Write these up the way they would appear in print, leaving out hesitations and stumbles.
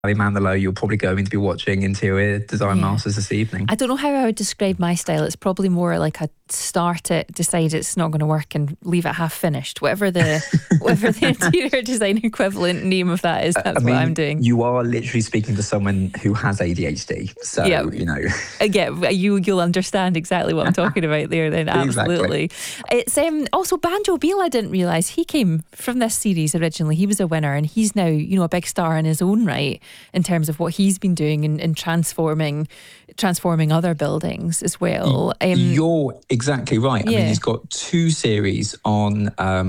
Manilow, you're probably going to be watching Interior Design Masters this evening. I don't know how I would describe my style. It's probably more like a start it, decide it's not going to work, and leave it half finished. Whatever the interior design equivalent name of that is, that's what I'm doing. You are literally speaking to someone who has ADHD, so you know. You'll understand exactly what I'm talking about there. Then absolutely. It's also Banjo Beale. I didn't realise he came from this series originally. He was a winner, and he's now a big star in his own right, in terms of what he's been doing in transforming other buildings as well. You're exactly right. I mean, he's got 2 series on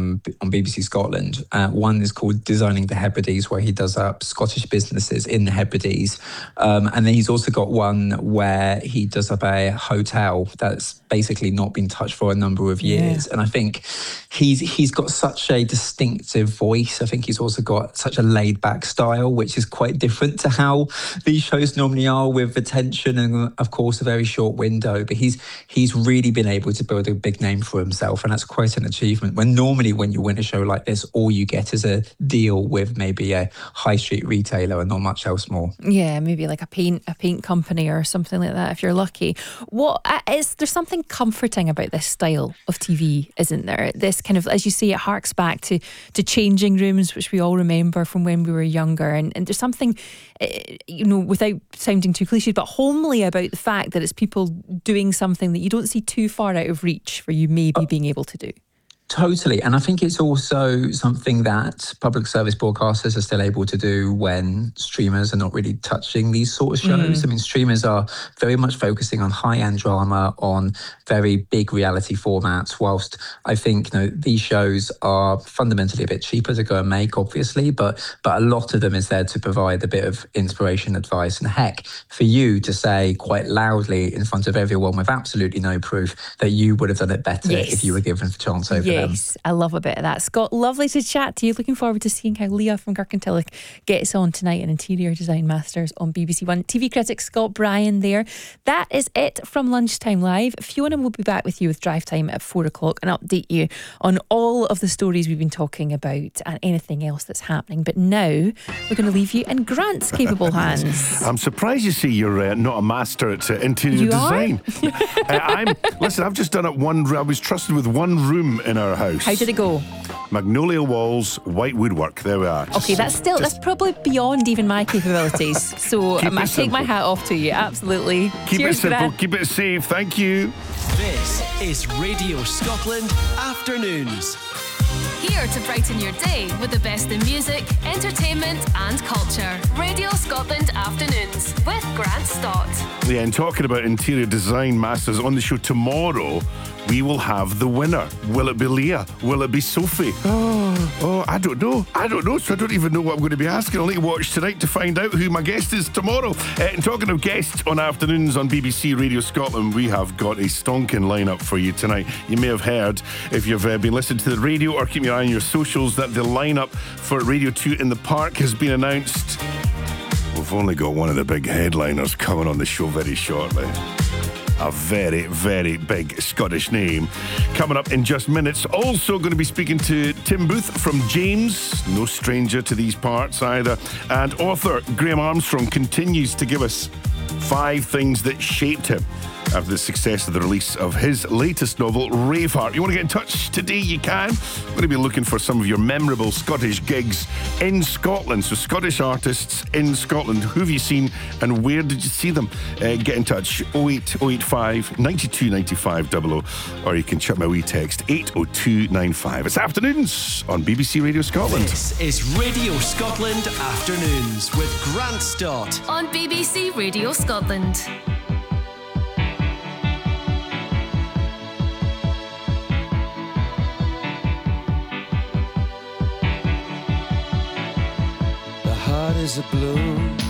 BBC Scotland. One is called Designing the Hebrides, where he does up Scottish businesses in the Hebrides, and then he's also got one where he does up a hotel that's basically not been touched for a number of years. And I think he's got such a distinctive voice. I think he's also got such a laid back style, which is quite different to how these shows normally are, with attention and of course a very short window. But he's really been able to build a big name for himself, and that's quite an achievement. When normally when you win a show like this, all you get is a deal with maybe a high street retailer and not much else more. Yeah, maybe like a paint company or something like that if you're lucky. There's something comforting about this style of TV, isn't there? This kind of, as you say, it harks back to changing rooms, which we all remember from when we were younger, and there's something without sounding too cliched, but homely about the fact that it's people doing something that you don't see too far out of reach for you maybe being able to do. Totally. And I think it's also something that public service broadcasters are still able to do when streamers are not really touching these sort of shows. I mean, streamers are very much focusing on high-end drama, on very big reality formats, whilst I think these shows are fundamentally a bit cheaper to go and make, obviously, but a lot of them is there to provide a bit of inspiration, advice, and heck, for you to say quite loudly in front of everyone with absolutely no proof that you would have done it better if you were given the chance over them. Yes, I love a bit of that. Scott, lovely to chat to you. Looking forward to seeing how Leah from Kirkintilloch gets on tonight in Interior Design Masters on BBC One. TV critic Scott Bryan there. That is it from Lunchtime Live. Fiona will be back with you with Drive Time at 4 o'clock and update you on all of the stories we've been talking about and anything else that's happening. But now we're going to leave you in Grant's capable hands. I'm surprised you see you're not a master at interior design. Listen, I've just done it I was trusted with one room in our house. How did it go? Magnolia walls, white woodwork. There we are. Okay, that's probably beyond even my capabilities. So I take my hat off to you. Absolutely. Keep Cheers, it simple. Grant. Keep it safe. Thank you. This is Radio Scotland Afternoons. Here to brighten your day with the best in music, entertainment and culture. Radio Scotland Afternoons with Grant Stott. Yeah, and talking about Interior Design Masters on the show tomorrow, we will have the winner. Will it be Leah? Will it be Sophie? Oh, I don't know. So I don't even know what I'm going to be asking. I'll need to watch tonight to find out who my guest is tomorrow. And talking of guests on Afternoons on BBC Radio Scotland, we have got a stonking lineup for you tonight. You may have heard, if you've been listening to the radio or keep your eye on your socials, that the lineup for Radio 2 in the Park has been announced. We've only got one of the big headliners coming on the show very shortly. A very, very big Scottish name coming up in just minutes. Also going to be speaking to Tim Booth from James, no stranger to these parts either. And author Graham Armstrong continues to give us 5 things that shaped him after the success of the release of his latest novel, Braveheart. You want to get in touch today? You can. I'm going to be looking for some of your memorable Scottish gigs in Scotland. So Scottish artists in Scotland. Who have you seen and where did you see them? Get in touch 08085 92 95 00, or you can chuck my wee text 80295. It's Afternoons on BBC Radio Scotland. This is Radio Scotland Afternoons with Grant Stott on BBC Radio Scotland. Heart is a blue